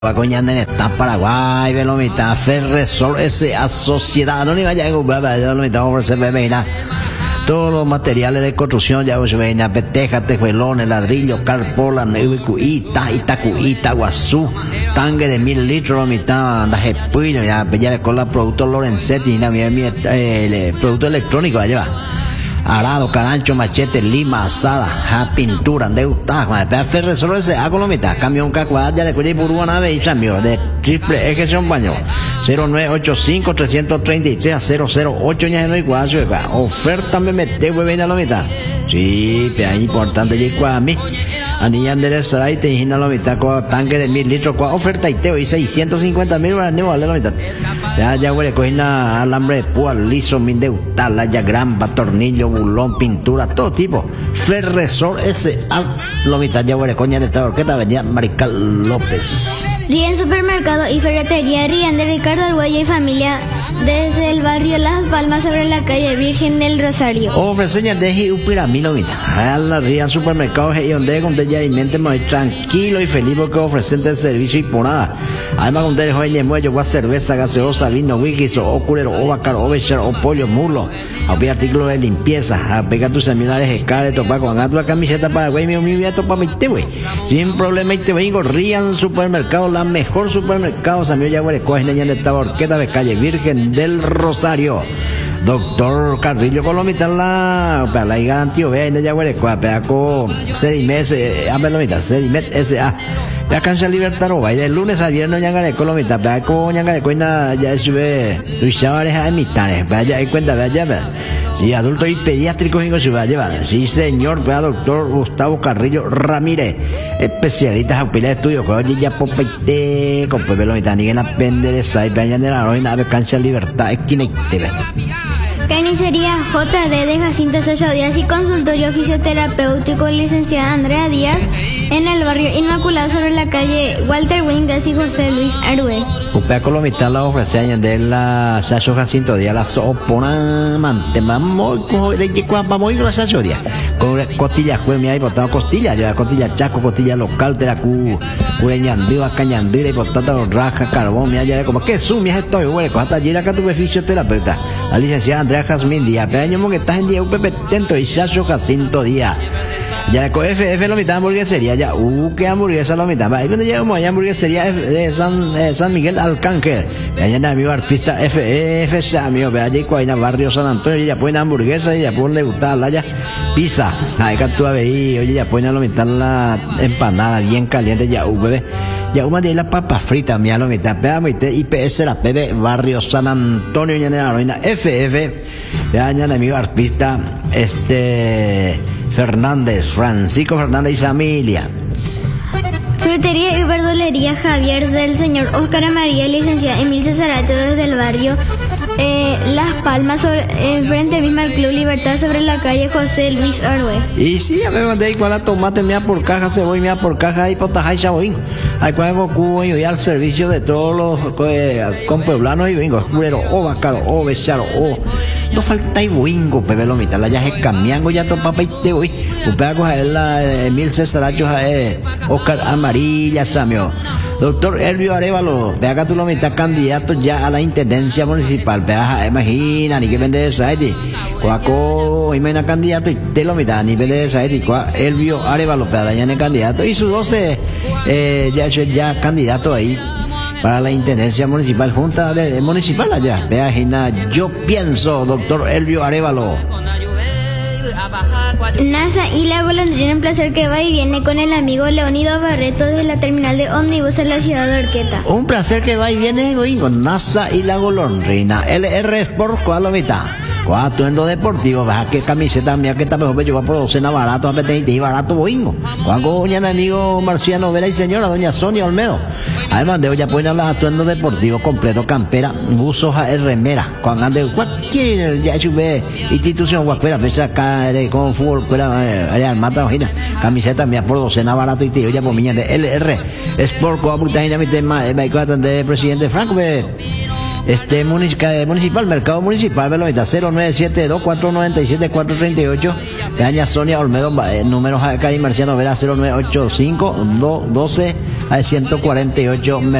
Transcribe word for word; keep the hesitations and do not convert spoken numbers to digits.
Coñanda en esta Paraguay, Velomita, Ferresol, S A Sociedad Anónima, ya Velomita, ofrece Bebena. Todos los materiales de construcción, ya Bebena, peteja, tejuelones, ladrillo, carpola, neuicuita, itacuita, guazú, tanque de mil litros, Velomita, andaje puño, ya, ya con los productos Lorenzetti, eh, producto electrónico, ya lleva. Arado, carancho, machete, lima, asada, ja, pintura, deutaja, Ferresol, S A Colomita, camión cacuada, ya le cuidé por una nave y cambio de triple eje son baño, cero nueve ocho cinco tres tres tres cero cero ocho, ya no hay guacho, oferta me mete, hueve, la lomita. Sí, pero es importante, y a mí, anilla enderezada y te dijina la mitad con tanque de mil litros, con oferta y te hoy seiscientos cincuenta mil, vale la mitad. Ya, ya, güey, cogina alambre de púa, liso, mindeutala, ya grampa, tornillo, bulón, pintura, todo tipo. Ferresol, ese, haz la mitad, ya, güey, coña de esta orquesta, venía Marical López. Rien Supermercado y Ferretería Rien de Ricardo Arguello y familia desde el barrio Las Palmas sobre la calle Virgen del Rosario. Ofreceña de Upiramilo, mita. A la Rien Supermercado y donde donde ya mente muy tranquilo y feliz porque ofrecen el servicio y por nada. Además donde el joven de muelle, o cerveza, gaseosa, vino, wikis, o culero, o bacaro, o bechar, o pollo, mulo. Había artículos de limpieza. A pegar tus seminarios de cara, topa con gato la camiseta para güey, mío, mío, ya topa mi te güey. Sin problema y te vengo Rien Supermercado, la mejor supermercado, Samio Yagüe, cogen allá en esta orqueta de calle Virgen del Rosario. Doctor Carrillo Colomita, la para la garantía, vea en ella huele cuapeaco, Sedimet, Amelomita, Sedimet S A. Ya cancha Libertad, no va, y el lunes a viernes ya gané Colomita, vea con ya gané cuenta, ya sube, luchadores a mitades, vea ya cuenta, vea ya, vea. Sí, adulto y pediátrico, y se va a llevar. Sí, señor, vea, doctor Gustavo Carrillo Ramírez, especialista en pila de estudio, con ya popete, con Pepe Lomita, ni en la pendereza, y vea ya de la roina, vea cancha Libertad, esquina y te ve. Carnicería J D de Jacinto Sosa Díaz y consultorio fisioterapéutico licenciada Andrea Díaz en el barrio Inmaculado sobre la calle Walter Wingas y José Luis Arue. Upea Colomita la ofrece de la Sacho Jacinto Díaz la sopona mantema muy con le cuapa muy la Sacho Díaz con costillas pues me hay botado costilla ya costilla chaco costilla local de la cu cureñandía cañandira y potata raja carbón me allá como que sumia estoy güey hasta allí la que tuve fisioterapeuta la licenciada Andrea Jazmín Díaz pero que estás en día Pepe Tento y Sacho Jacinto Díaz. Ya con F F la mitad hamburguesería ya uh que hamburguesa la mitad ahí donde llegamos allá hamburguesería de San eh, San Miguel Arcángel allá en amigo artista F F amigo ve allí en barrio San Antonio ya ponen hamburguesa y ya ponen le gusta la ya pizza ahí que tú ahí oye ya ponen la mitad la empanada bien caliente ya uh bebé ya una de las papas fritas mira la mitad veamos I P S la P B barrio San Antonio ya en la ruina F F ya en amigo artista este Fernández, Francisco Fernández y familia. Frutería y verdulería Javier del señor Óscar María, licenciada Emil Cesaracho desde el barrio eh, Las Palmas, sobre, eh, frente mismo al Club Libertad sobre la calle José Luis Arue. Y sí, a ver, mandé igual a tomate, mea por caja, cebolla, mea por caja, y potaja y chaboín. Hay cuando Goku y al servicio de todos los eh, compueblanos y vengo, culero, o bacaro, o becharo, o. No falta y boingo, Pepe Lomita, la ya es camiango, ya to papá y te voy. Upea coger la Emil Cesaracho, eh, Oscar Amarilla, Samio. Doctor Elvio Arevalo, vea que tú lo mitad candidato ya a la intendencia municipal, vea, imagina, ni que vende esa, ¿eh? Cuaco, imagina candidato y te lo mitad, ni vende esa, ¿eh? Elvio Arevalo, vea, ya no es candidato, y sus doce, eh, ya es ya candidato ahí para la intendencia municipal, junta de, de municipal allá, vea, Gina, yo pienso, doctor Elvio Arevalo. NASA y la golondrina, un placer que va y viene con el amigo Leonido Barreto de la terminal de ómnibus en la ciudad de Orqueta. Un placer que va y viene con NASA y la golondrina. L R Sport, ¿cuál lo mitad? ¿Cuál atuendo deportivo? Baja que camiseta mía que está mejor yo va por docena barato, a veinte y barato boingo. Juan doña amigo Marciano Vera y señora doña Sonia Olmedo. Además de ya ponen los atuendos deportivos completo, campera, buzos, remera. Cuando ande cualquier ya sube institución guacuera, pesa acá con fútbol, fuera allá mata ojina. Camiseta mía por docena barato y tío ya por miña de L R Sport, con puta mi tema, de presidente Franco. Este municipal, municipal, mercado municipal, Belomita, cero nueve siete dos cuatro nueve siete cuatro tres ocho, Caña Sonia Olmedo, eh, número Cari Marciano Vera, cero nueve ocho cinco doce a ciento cuarenta y ocho.